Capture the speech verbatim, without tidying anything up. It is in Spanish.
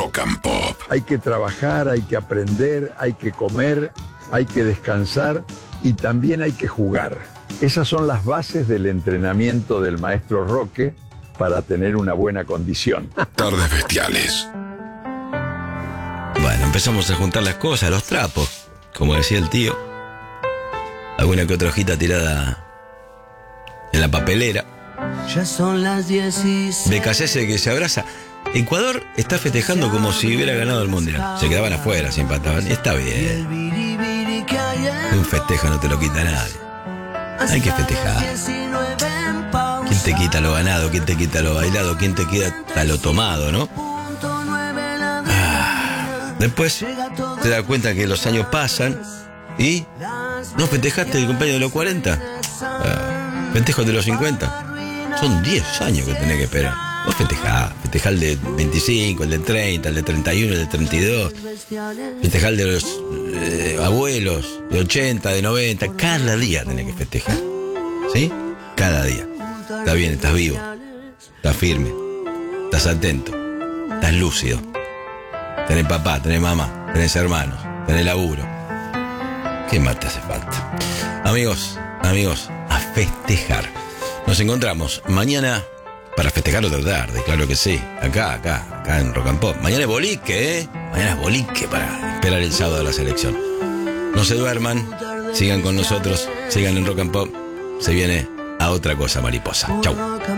Rock and Pop. Hay que trabajar, hay que aprender, hay que comer, hay que descansar y también hay que jugar. Esas son las bases del entrenamiento del maestro Roque para tener una buena condición. Tardes bestiales. Bueno, empezamos a juntar las cosas, los trapos, como decía el tío. Alguna que otra hojita tirada en la papelera. Ya son las dieciséis. B K C S que se abraza. Ecuador está festejando como si hubiera ganado el mundial. Se quedaban afuera, se empataban. Está bien. Un festejo no te lo quita nadie. Hay que festejar. ¿Quién te quita lo ganado? ¿Quién te quita lo bailado? ¿Quién te quita lo tomado, no? Ah, después te das cuenta que los años pasan y ¿no festejaste el cumpleaños de los cuarenta? Ah, festejos de los cincuenta. Son diez años que tenés que esperar. Vos festejá, festejá el de veinticinco, el de treinta, el de treinta y uno, el de treinta y dos. Festejá el de los eh, abuelos, de ochenta, de noventa. Cada día tenés que festejar. ¿Sí? Cada día. Estás bien, estás vivo. Estás firme. Estás atento. Estás lúcido. Tenés papá, tenés mamá, tenés hermanos, tenés laburo. ¿Qué más te hace falta? Amigos, amigos, a festejar. Nos encontramos mañana para festejar otra tarde, claro que sí. Acá, acá, acá en Rock and Pop. Mañana es boliche, ¿eh? Mañana es boliche para esperar el sábado de la selección. No se duerman, sigan con nosotros, sigan en Rock and Pop. Se viene a otra cosa, mariposa. Chau.